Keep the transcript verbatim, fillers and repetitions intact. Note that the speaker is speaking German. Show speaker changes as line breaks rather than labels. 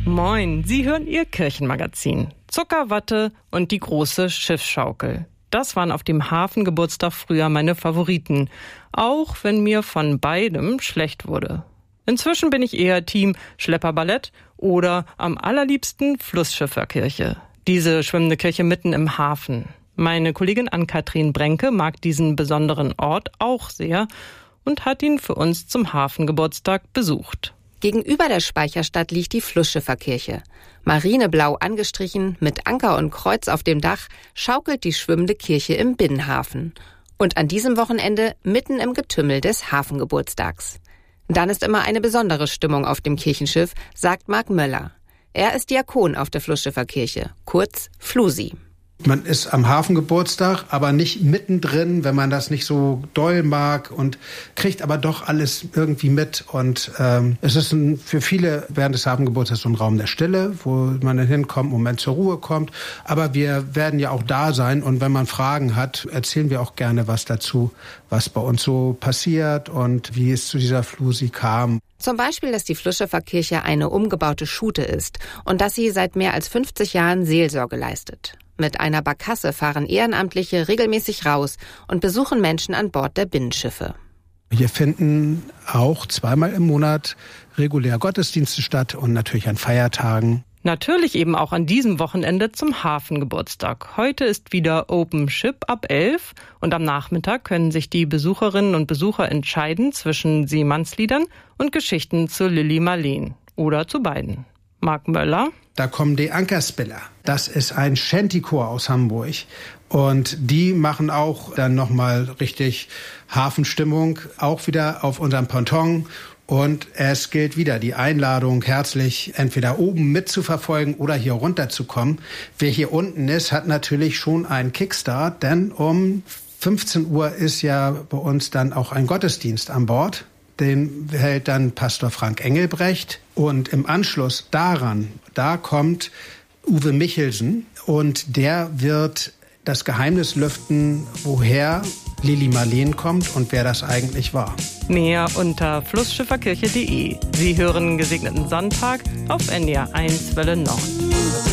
Moin, Sie hören Ihr Kirchenmagazin. Zucker, Watte und die große Schiffsschaukel. Das waren auf dem Hafengeburtstag früher meine Favoriten, auch wenn mir von beidem schlecht wurde. Inzwischen bin ich eher Team Schlepperballett oder am allerliebsten Flussschifferkirche. Diese schwimmende Kirche mitten im Hafen. Meine Kollegin Ann-Kathrin Brenke mag diesen besonderen Ort auch sehr und hat ihn für uns zum Hafengeburtstag besucht.
Gegenüber der Speicherstadt liegt die Flussschifferkirche. Marineblau angestrichen, mit Anker und Kreuz auf dem Dach, schaukelt die schwimmende Kirche im Binnenhafen. Und an diesem Wochenende mitten im Getümmel des Hafengeburtstags. Dann ist immer eine besondere Stimmung auf dem Kirchenschiff, sagt Marc Möller. Er ist Diakon auf der Flussschifferkirche, kurz Flusi.
Man ist am Hafengeburtstag, aber nicht mittendrin, wenn man das nicht so doll mag, und kriegt aber doch alles irgendwie mit. Und ähm, es ist ein, für viele während des Hafengeburtstags so ein Raum der Stille, wo man dann hinkommt, Moment zur Ruhe kommt. Aber wir werden ja auch da sein, und wenn man Fragen hat, erzählen wir auch gerne was dazu, was bei uns so passiert und wie es zu dieser Flusi kam.
Zum Beispiel, dass die Flussschifferkirche eine umgebaute Schute ist und dass sie seit mehr als fünfzig Jahren Seelsorge leistet. Mit einer Barkasse fahren Ehrenamtliche regelmäßig raus und besuchen Menschen an Bord der Binnenschiffe.
Hier finden auch zweimal im Monat regulär Gottesdienste statt und natürlich an Feiertagen.
Natürlich eben auch an diesem Wochenende zum Hafengeburtstag. Heute ist wieder Open Ship ab elf und am Nachmittag können sich die Besucherinnen und Besucher entscheiden zwischen Seemannsliedern und Geschichten zu Lilli Marleen oder zu beiden. Marc Möller.
Da kommen die Ankerspiller. Das ist ein Shantychor aus Hamburg. Und die machen auch dann nochmal richtig Hafenstimmung, auch wieder auf unserem Ponton. Und es gilt wieder die Einladung, herzlich entweder oben mitzuverfolgen oder hier runterzukommen. Wer hier unten ist, hat natürlich schon einen Kickstart, denn um fünfzehn Uhr ist ja bei uns dann auch ein Gottesdienst an Bord. Den hält dann Pastor Frank Engelbrecht. Und im Anschluss daran, da kommt Uwe Michelsen und der wird das Geheimnis lüften, woher Lilli Marleen kommt und wer das eigentlich war.
Mehr unter flussschifferkirche punkt de. Sie hören gesegneten Sonntag auf N D R eins Welle Nord.